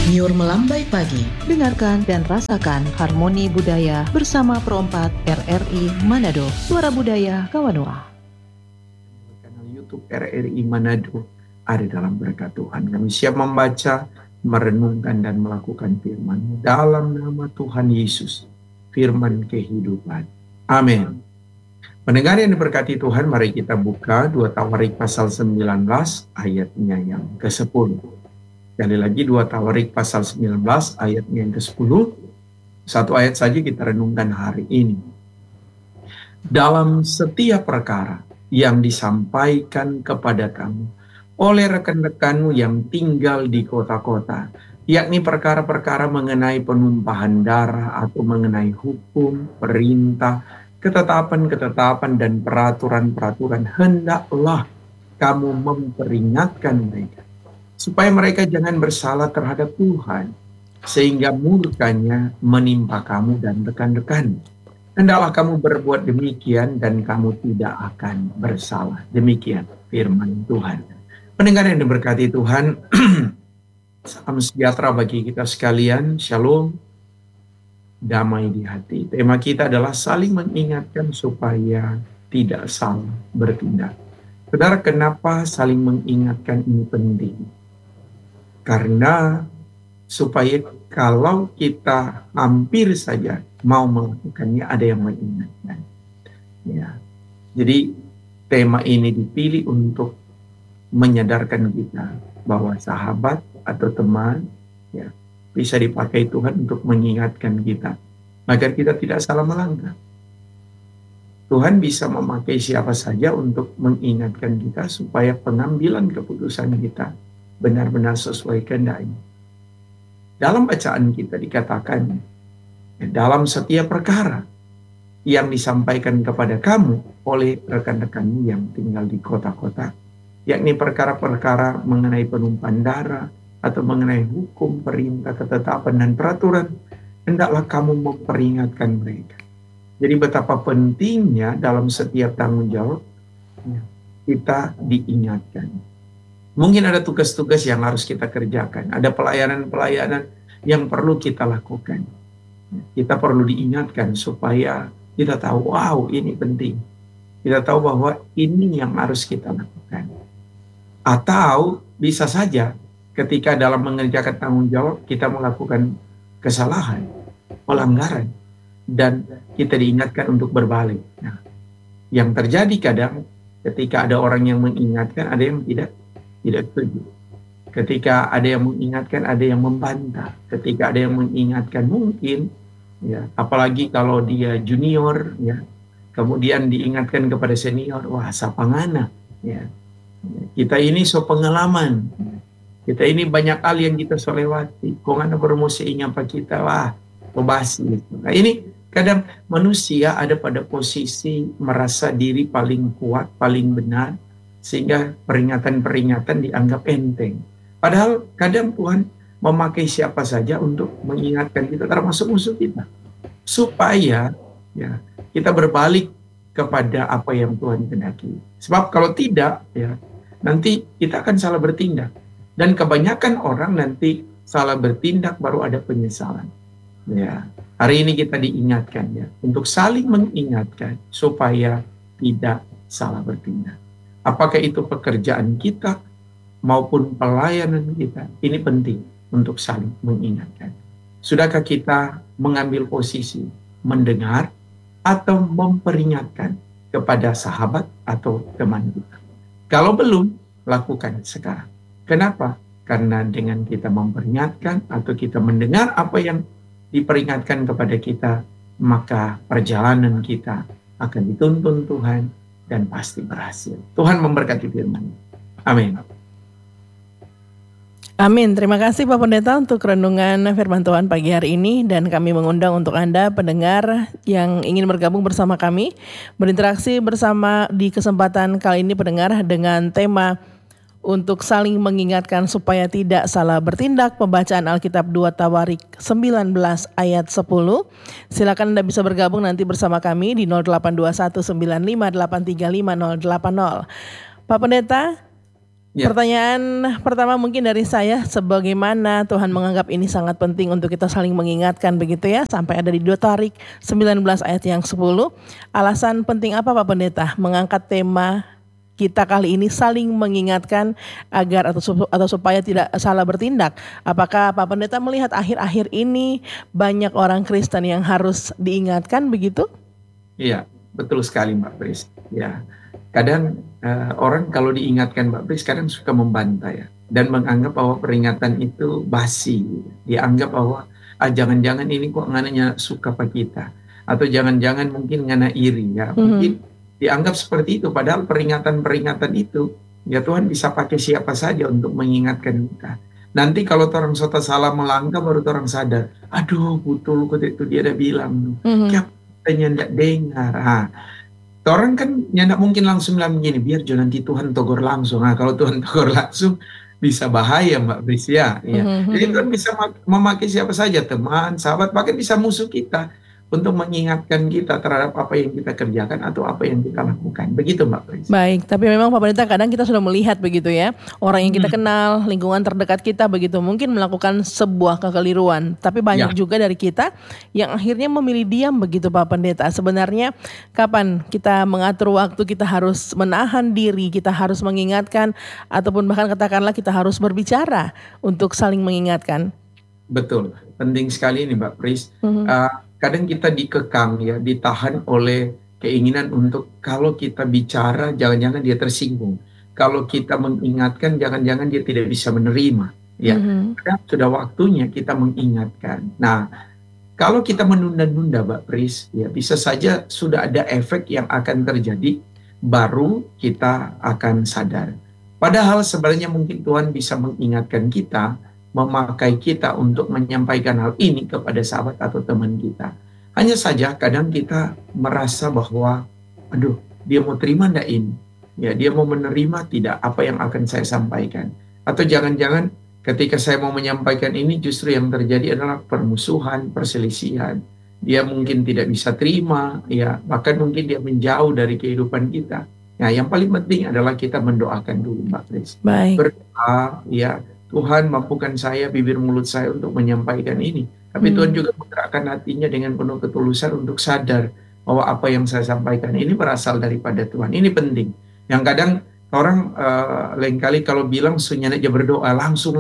Nyur melambai pagi. Dengarkan dan rasakan harmoni budaya bersama Perompak RRI Manado, Suara Budaya Kawanoa. Kanal YouTube RRI Manado ada dalam berkat Tuhan. Kami siap membaca, merenungkan dan melakukan firman dalam nama Tuhan Yesus, firman kehidupan. Amin. Pendengar yang diberkati Tuhan, mari kita buka 2 Tawarik pasal 19 ayatnya yang ke-10. Sekali lagi 2 Tawarik pasal 19 ayatnya yang ke-10. Satu ayat saja kita renungkan hari ini. Dalam setiap perkara yang disampaikan kepada kamu oleh rekan-rekanmu yang tinggal di kota-kota, yakni perkara-perkara mengenai penumpahan darah atau mengenai hukum, perintah, ketetapan-ketetapan dan peraturan-peraturan, hendaklah kamu memperingatkan mereka, supaya mereka jangan bersalah terhadap Tuhan, sehingga murkanya menimpa kamu dan rekan-rekan. Hendaklah kamu berbuat demikian dan kamu tidak akan bersalah. Demikian firman Tuhan. Pendengar yang diberkati Tuhan, salam sejahtera bagi kita sekalian. Shalom, damai di hati. Tema kita adalah saling mengingatkan supaya tidak salah bertindak. Saudara, kenapa saling mengingatkan ini penting? Karena supaya kalau kita hampir saja mau melakukannya, ada yang mengingatkan. Ya. Jadi tema ini dipilih untuk menyadarkan kita bahwa sahabat atau teman ya bisa dipakai Tuhan untuk mengingatkan kita agar kita tidak salah melangkah. Tuhan bisa memakai siapa saja untuk mengingatkan kita supaya pengambilan keputusan kita benar-benar sesuai kehendaknya. Dalam bacaan kita dikatakan, dalam setiap perkara yang disampaikan kepada kamu oleh rekan-rekanmu yang tinggal di kota-kota, yakni perkara-perkara mengenai penumpahan darah atau mengenai hukum, perintah, ketetapan, dan peraturan, hendaklah kamu memperingatkan mereka. Jadi betapa pentingnya dalam setiap tanggung jawab kita diingatkan. Mungkin ada tugas-tugas yang harus kita kerjakan, ada pelayanan-pelayanan yang perlu kita lakukan. Kita perlu diingatkan supaya kita tahu, wow, ini penting. Kita tahu bahwa ini yang harus kita lakukan. Atau bisa saja ketika dalam mengerjakan tanggung jawab kita melakukan kesalahan, pelanggaran, dan kita diingatkan untuk berbalik. Nah, yang terjadi kadang ketika ada orang yang mengingatkan, ada yang tidak setuju. Ketika ada yang mengingatkan, ada yang membantah. Ketika ada yang mengingatkan, mungkin ya, apalagi kalau dia junior ya, kemudian diingatkan kepada senior, wah sapangana ya. Kita ini so pengalaman. Kita ini banyak hal yang kita so lewati. Kung ano bermusi ingapa kita, wah pebasi. Nah ini kadang manusia ada pada posisi merasa diri paling kuat, paling benar, sehingga peringatan-peringatan dianggap enteng. Padahal kadang Tuhan memakai siapa saja untuk mengingatkan kita, termasuk musuh kita, supaya ya kita berbalik kepada apa yang Tuhan kehendaki. Sebab kalau tidak, ya nanti kita akan salah bertindak. Dan kebanyakan orang nanti salah bertindak baru ada penyesalan. Ya, hari ini kita diingatkan ya untuk saling mengingatkan supaya tidak salah bertindak. Apakah itu pekerjaan kita maupun pelayanan kita, ini penting untuk saling mengingatkan. Sudahkah kita mengambil posisi mendengar atau memperingatkan kepada sahabat atau teman kita? Kalau belum, lakukan sekarang. Kenapa? Karena dengan kita memperingatkan atau kita mendengar apa yang diperingatkan kepada kita, maka perjalanan kita akan dituntun Tuhan dan pasti berhasil. Tuhan memberkati firman. Amin. Amin. Terima kasih Pak Pendeta untuk renungan firman Tuhan pagi hari ini, dan kami mengundang untuk Anda pendengar yang ingin bergabung bersama kami, berinteraksi bersama di kesempatan kali ini pendengar dengan tema untuk saling mengingatkan supaya tidak salah bertindak, pembacaan Alkitab 2 Tawarik 19 ayat 10. Silakan Anda bisa bergabung nanti bersama kami di 082195835080. Pak Pendeta, Ya, Pertanyaan pertama mungkin dari saya, sebagaimana Tuhan menganggap ini sangat penting untuk kita saling mengingatkan begitu ya, sampai ada di 2 Tarik 19 ayat yang 10. Alasan penting apa Pak Pendeta mengangkat tema kita kali ini saling mengingatkan agar atau supaya tidak salah bertindak? Apakah Pak Pendeta melihat akhir-akhir ini banyak orang Kristen yang harus diingatkan begitu? iya, betul sekali Mbak Pris. Ya, kadang orang kalau diingatkan Mbak Pris kadang suka membantah ya, dan menganggap bahwa peringatan itu basi. Dianggap bahwa jangan-jangan ini kok ngananya suka pak kita, atau jangan-jangan mungkin ngana iri ya. Mungkin dianggap seperti itu, padahal peringatan-peringatan itu ya Tuhan bisa pakai siapa saja untuk mengingatkan kita. Nanti kalau orang sota salah melangkah baru orang sadar, aduh betul kok itu dia ada bilang, kayak kita ndak dengar. Orang kan ndak mungkin langsung bilang begini, biar jangan nanti Tuhan tegur langsung. Kalau Tuhan tegur langsung bisa bahaya Mbak Bris ya. Jadi Tuhan bisa memakai siapa saja, teman, sahabat, bahkan bisa musuh kita untuk mengingatkan kita terhadap apa yang kita kerjakan atau apa yang kita lakukan. Begitu Mbak Bris. Baik, tapi memang Pak Pendeta kadang kita sudah melihat begitu ya, orang yang kita kenal, lingkungan terdekat kita begitu mungkin melakukan sebuah kekeliruan, tapi banyak juga dari kita yang akhirnya memilih diam begitu Pak Pendeta. Sebenarnya kapan kita mengatur waktu, kita harus menahan diri, kita harus mengingatkan, ataupun bahkan katakanlah kita harus berbicara untuk saling mengingatkan? Betul, penting sekali ini Mbak Pris. Kadang kita dikekang ya, ditahan oleh keinginan untuk kalau kita bicara jangan-jangan dia tersinggung. Kalau kita mengingatkan jangan-jangan dia tidak bisa menerima. Ya, kadang sudah waktunya kita mengingatkan. Nah, kalau kita menunda-nunda Mbak Pris, ya bisa saja sudah ada efek yang akan terjadi, baru kita akan sadar. Padahal sebenarnya mungkin Tuhan bisa mengingatkan kita, memakai kita untuk menyampaikan hal ini kepada sahabat atau teman kita. Hanya saja kadang kita merasa bahwa, aduh, dia mau terima enggak ini? Ya, dia mau menerima tidak apa yang akan saya sampaikan? Atau jangan-jangan ketika saya mau menyampaikan ini justru yang terjadi adalah permusuhan, perselisihan. Dia mungkin tidak bisa terima, ya, bahkan mungkin dia menjauh dari kehidupan kita. Nah, yang paling penting adalah kita mendoakan dulu, Mbak Chris. Baik. Berdoa, ya, Tuhan mampukan saya, bibir mulut saya untuk menyampaikan ini. Tapi Tuhan juga menggerakkan hatinya dengan penuh ketulusan untuk sadar bahwa apa yang saya sampaikan ini berasal daripada Tuhan. Ini penting. Yang kadang orang lain kali kalau bilang sunyana aja berdoa langsung,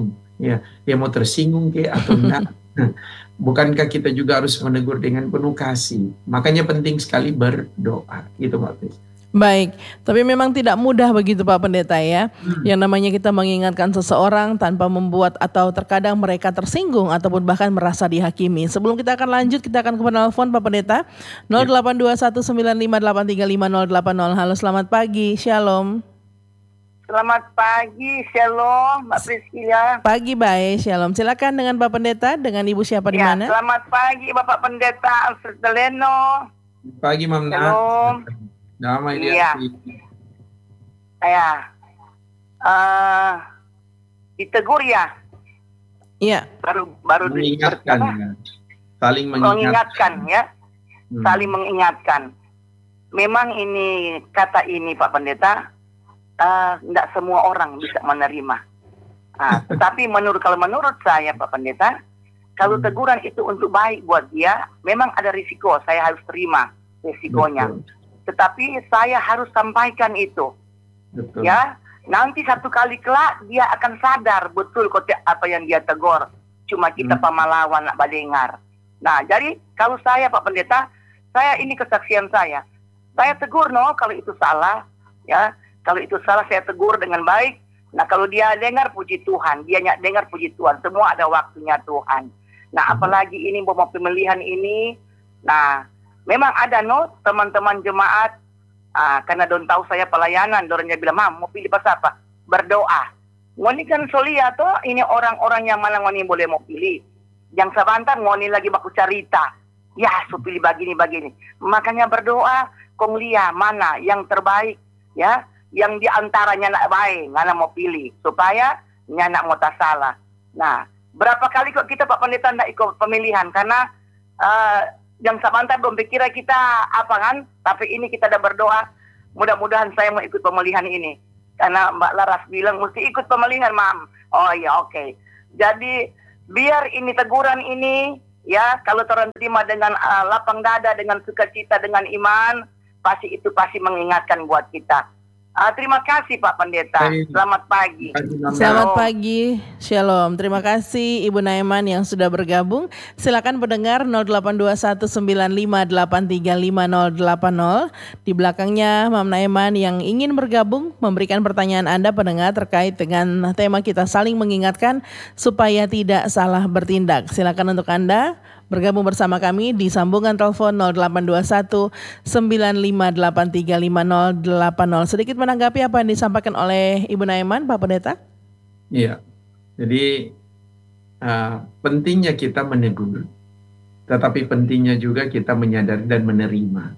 ya dia mau tersinggung ke atau enggak. Bukankah kita juga harus menegur dengan penuh kasih? Makanya penting sekali berdoa. Itu Mbak Pris. Baik, tapi memang tidak mudah begitu Pak Pendeta ya. Yang namanya kita mengingatkan seseorang tanpa membuat atau terkadang mereka tersinggung ataupun bahkan merasa dihakimi. Sebelum kita akan lanjut, kita akan ke penelpon Pak Pendeta 082195835080. Halo, selamat pagi, Shalom. Selamat pagi, Shalom, Mbak Priscilla. Pagi, baik, Shalom. Silakan dengan Pak Pendeta, dengan Ibu siapa di mana? Selamat pagi Bapak Pendeta Alfred Deleno. Pagi Mam. Shalom. Damai dia. Saya ditegur ya. Iya. Baru mengingatkan ya. Saling mengingatkan ya. Saling mengingatkan. Memang ini kata ini Pak Pendeta tidak semua orang bisa menerima. Tetapi kalau menurut saya Pak Pendeta, kalau teguran itu untuk baik buat dia, memang ada risiko. Saya harus terima risikonya. Betul. Tetapi saya harus sampaikan itu. Betul. Ya, nanti satu kali kelak dia akan sadar betul kok apa yang dia tegur. Cuma kita pemalawan nak badengar. Nah, jadi kalau saya Pak Pendeta, saya ini kesaksian saya. Saya tegur kalau itu salah, ya. Kalau itu salah saya tegur dengan baik. Nah, kalau dia dengar puji Tuhan, dia dengar puji Tuhan. Semua ada waktunya Tuhan. Nah, apalagi ini mau pemilihan ini. Nah, memang ada teman-teman jemaat karena don tahu saya pelayanan, dorangnya bilang, "Mam, mau pilih pas apa?" Berdoa. Ngoni kan solia toh, ini orang-orang yang mana ngoni boleh mau pilih. Yang sebentar ngoni lagi baku cerita. Ya, so pilih begini. Makanya berdoa, kong lihat mana yang terbaik, ya, yang diantaranya nak baik, ngana mau pilih supaya nyana mau tak salah. Nah, berapa kali kok kita Pak Pendeta nak ikut pemilihan karena yang sebentar belum pikir kita apa kan, tapi ini kita ada berdoa, mudah-mudahan saya mau ikut pemilihan ini. Karena Mbak Laras bilang mesti ikut pemilihan, Mam. Oh ya, oke. Jadi biar ini teguran ini ya, kalau orang terima dengan lapang dada, dengan sukacita, dengan iman, itu pasti mengingatkan buat kita. Terima kasih Pak Pendeta. Baik. Selamat pagi. Selamat pagi, Shalom. Terima kasih Ibu Naiman yang sudah bergabung. Silakan pendengar 082195835080. Di belakangnya Mam Naiman yang ingin bergabung memberikan pertanyaan Anda pendengar terkait dengan tema kita saling mengingatkan supaya tidak salah bertindak. Silakan untuk Anda bergabung bersama kami di sambungan telepon 082195835080. Sedikit menanggapi apa yang disampaikan oleh Ibu Naiman, Pak Pendeta. Iya, jadi pentingnya kita menegur, tetapi pentingnya juga kita menyadari dan menerima.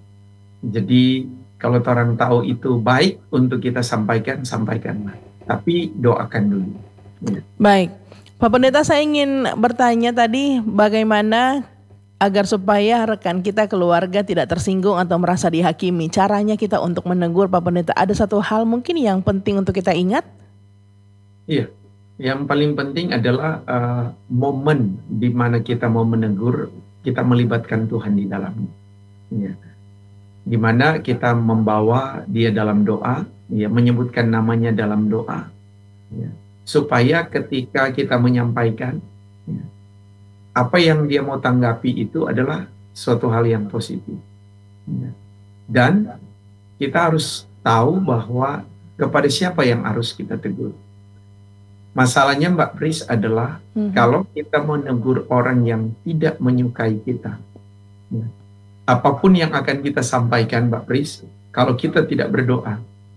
Jadi kalau orang tahu itu baik untuk kita sampaikan, sampaikanlah. Tapi doakan dulu. Ya. Baik, Pak Pendeta, saya ingin bertanya tadi bagaimana agar supaya rekan kita, keluarga tidak tersinggung atau merasa dihakimi. Caranya kita untuk menegur, Pak Pendeta, ada satu hal mungkin yang penting untuk kita ingat? Iya, yang paling penting adalah momen di mana kita mau menegur, kita melibatkan Tuhan di dalamnya. Ya. Di mana kita membawa dia dalam doa, ya, menyebutkan namanya dalam doa. Ya. Supaya ketika kita menyampaikan, ya, apa yang dia mau tanggapi itu adalah suatu hal yang positif. Ya. Dan kita harus tahu bahwa kepada siapa yang harus kita tegur. Masalahnya Mbak Pris adalah kalau kita menegur orang yang tidak menyukai kita, ya, apapun yang akan kita sampaikan Mbak Pris, kalau kita tidak berdoa,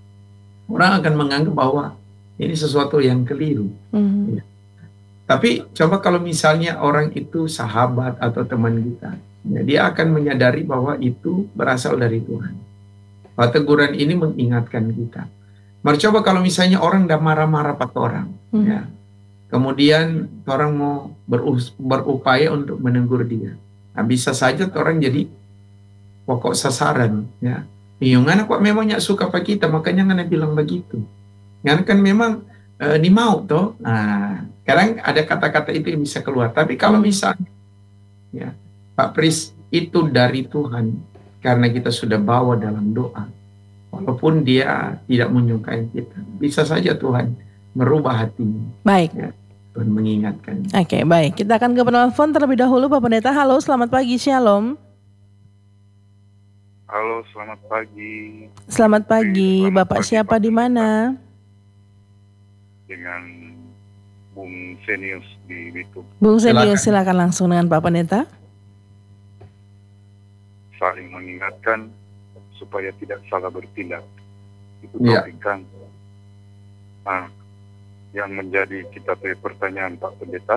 orang akan menganggap bahwa ini sesuatu yang keliru. Ya. Tapi coba kalau misalnya orang itu sahabat atau teman kita, ya, dia akan menyadari bahwa itu berasal dari Tuhan. Bahwa teguran ini mengingatkan kita. Mari coba kalau misalnya orang udah marah-marah pada orang, ya, kemudian orang mau berupaya untuk menegur dia. Nah, bisa saja orang jadi pokok sasaran. Ya. Ngana kok memang nggak suka pak kita, makanya ngana bilang begitu. Ngana kan memang di mau toh. Nah, kadang ada kata-kata itu yang bisa keluar. Tapi kalau misalnya, ya, Pak Pris, itu dari Tuhan, karena kita sudah bawa dalam doa, walaupun dia tidak menyukai kita, bisa saja Tuhan merubah hatinya. Baik. Ya, Tuhan mengingatkan. Oke, baik. Kita akan ke penelpon terlebih dahulu, Pak Pendeta. Halo, selamat pagi, Shalom. Halo, selamat pagi. Selamat pagi, Bapak siapa di mana? Dengan Bung Senius di Bitung. Bung Senius, silakan langsung dengan Pak Pendeta. Saling mengingatkan supaya tidak salah bertindak. Itu topik kan. Nah, yang menjadi kita pertanyaan Pak Pendeta,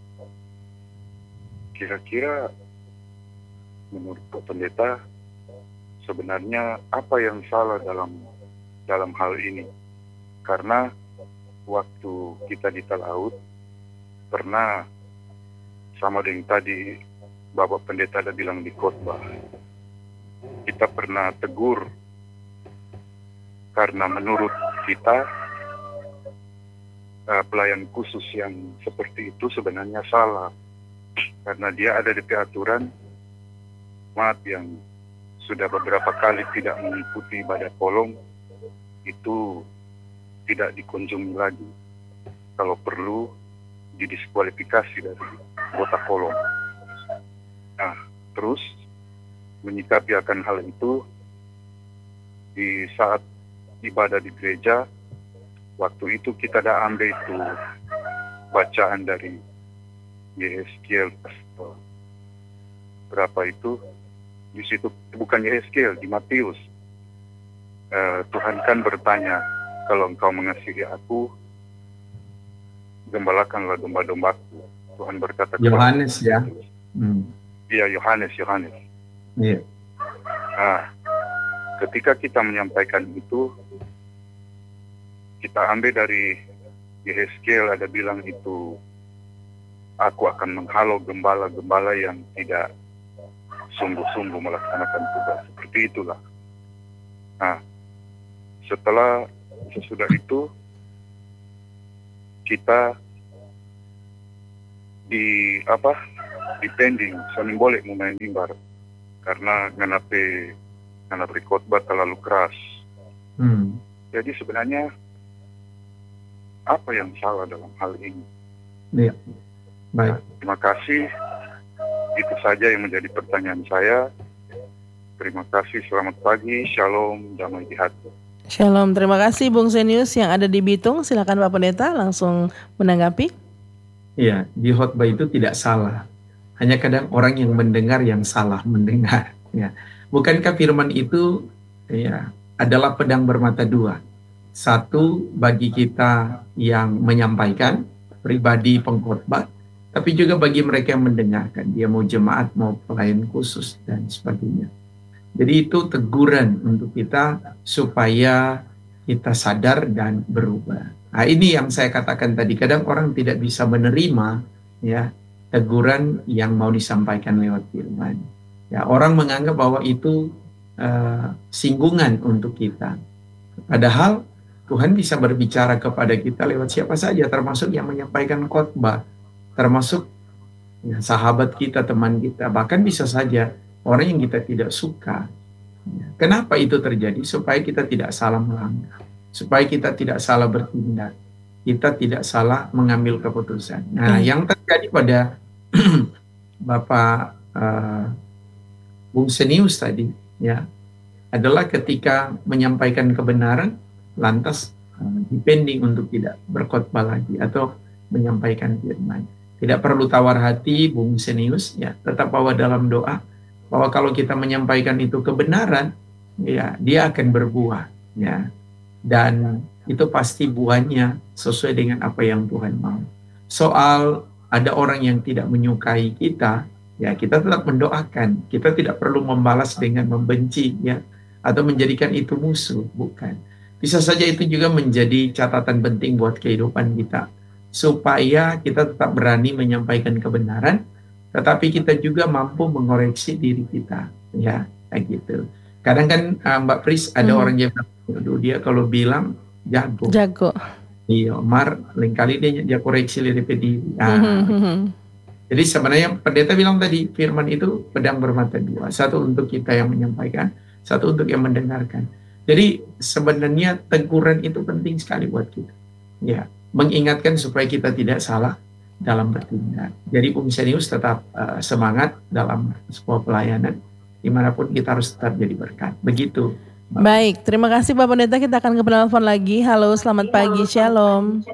kira-kira menurut Pak Pendeta sebenarnya apa yang salah dalam hal ini? Karena waktu kita di Talaut pernah sama dengan tadi Bapak Pendeta ada bilang di khotbah, kita pernah tegur karena menurut kita pelayan khusus yang seperti itu sebenarnya salah karena dia ada di aturan maaf yang sudah beberapa kali tidak mengikuti ibadah kolong itu tidak dikunjungi lagi. Kalau perlu didiskualifikasi dari anggota kolom. Nah, terus menyikapi akan hal itu di saat ibadah di gereja, waktu itu kita dah ambil itu bacaan dari Yehezkiel berapa itu di situ bukan Yehezkiel, di Matius. Tuhan kan bertanya, kalau engkau mengasihi aku, gembalakanlah domba-dombaku. Tuhan berkata Yohanes ya. Iya, Yohanes. Iya. Nah, ketika kita menyampaikan itu, kita ambil dari Yehezkiel ada bilang itu, aku akan menghalau gembala-gembala yang tidak sungguh-sungguh melaksanakan tugas. Seperti itulah. Nah, setelah sesudah itu kita depending saling boleh memain mimbar karena nganape khotbah terlalu keras. Jadi sebenarnya apa yang salah dalam hal ini? Iya. Baik. Terima kasih. Itu saja yang menjadi pertanyaan saya. Terima kasih, selamat pagi, shalom, damai di hati. Shalom, terima kasih Bung Senius yang ada di Bitung. Silakan Pak Pendeta langsung menanggapi. Iya, di khotbah itu tidak salah. Hanya kadang orang yang mendengar yang salah mendengar. Ya. Bukankah firman itu ya adalah pedang bermata dua? Satu bagi kita yang menyampaikan, pribadi pengkhotbah, tapi juga bagi mereka yang mendengarkan. Dia mau jemaat, mau pelayan khusus dan sebagainya. Jadi itu teguran untuk kita supaya kita sadar dan berubah. Nah, ini yang saya katakan tadi, kadang orang tidak bisa menerima ya teguran yang mau disampaikan lewat firman. Ya, orang menganggap bahwa itu singgungan untuk kita. Padahal Tuhan bisa berbicara kepada kita lewat siapa saja, termasuk yang menyampaikan khotbah, termasuk ya, sahabat kita, teman kita, bahkan bisa saja orang yang kita tidak suka. Kenapa itu terjadi? Supaya kita tidak salah melangkah, supaya kita tidak salah bertindak, kita tidak salah mengambil keputusan. Nah, yang terjadi pada Bapak Bung Senius tadi, ya, adalah ketika menyampaikan kebenaran, lantas depending untuk tidak berkhotbah lagi atau menyampaikan firman. Tidak perlu tawar hati, Bung Senius, ya, tetap bawa dalam doa bahwa kalau kita menyampaikan itu kebenaran, ya, dia akan berbuah, ya, dan itu pasti buahnya sesuai dengan apa yang Tuhan mau. Soal ada orang yang tidak menyukai kita, ya, kita tetap mendoakan. Kita tidak perlu membalas dengan membenci, ya, atau menjadikan itu musuh, bukan. Bisa saja itu juga menjadi catatan penting buat kehidupan kita, supaya kita tetap berani menyampaikan kebenaran, tetapi kita juga mampu mengoreksi diri kita, ya, kayak gitu. Kadang kan Mbak Pris ada orang yang dia kalau bilang jago. Iya, Mar, lain kali dia koreksi diri diri. Jadi sebenarnya pendeta bilang tadi firman itu pedang bermata dua, satu untuk kita yang menyampaikan, satu untuk yang mendengarkan. Jadi sebenarnya teguran itu penting sekali buat kita, ya, mengingatkan supaya kita tidak salah dalam bertindak. Jadi Bung Senius tetap semangat dalam sebuah pelayanan, dimanapun kita harus tetap jadi berkat. Begitu. Baik, terima kasih Pak Pendeta. Kita akan ke penelpon lagi. Halo, selamat pagi, shalom.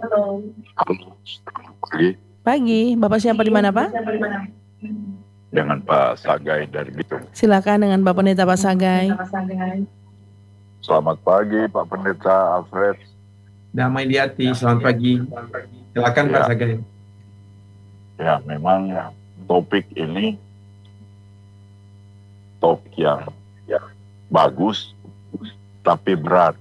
Pagi, Bapak siapa di mana Pak? Dengan Pak Sagai dari Bitung. Silakan dengan Pak Pendeta Pak Sagai. Selamat pagi Pak Pendeta Alfred. Damai di hati, selamat pagi. Silakan Pak Sagai. Ya, memang topik ini topik yang bagus, tapi berat.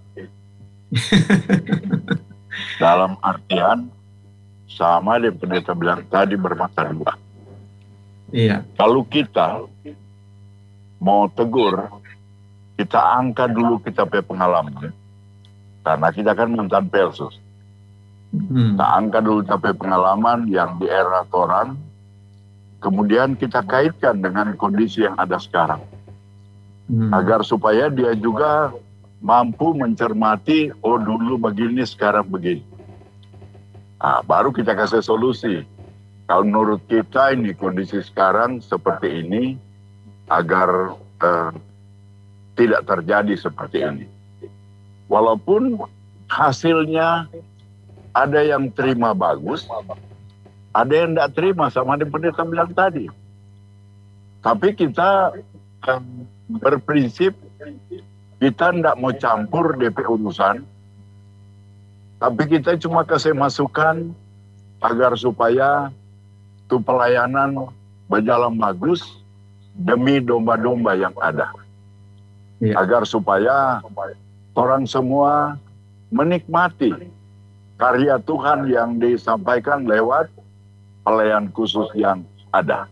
Dalam artian, sama yang pendeta bilang tadi, bermata dua. Iya. Kalau kita mau tegur, kita angkat dulu kita punya pengalaman. Karena kita kan mantan Persus. Kita angkat dulu sampai pengalaman yang di era Toran, kemudian kita kaitkan dengan kondisi yang ada sekarang, agar supaya dia juga mampu mencermati, oh dulu begini, sekarang begini. Nah, baru kita kasih solusi. Kalau menurut kita ini kondisi sekarang seperti ini, agar tidak terjadi seperti ini. Walaupun hasilnya ada yang terima bagus, ada yang tidak terima, sama yang pendeta bilang tadi. Tapi kita berprinsip, kita tidak mau campur DP urusan, tapi kita cuma kasih masukan agar supaya itu pelayanan berjalan bagus demi domba-domba yang ada. Agar supaya orang semua menikmati karya Tuhan yang disampaikan lewat pelayan khusus yang ada.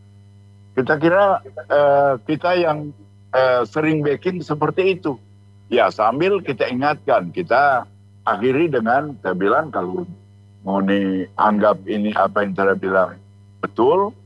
Kita kira kita yang sering backing seperti itu. Ya, sambil kita ingatkan, kita akhiri dengan saya bilang kalau mau dianggap ini apa yang saya bilang betul,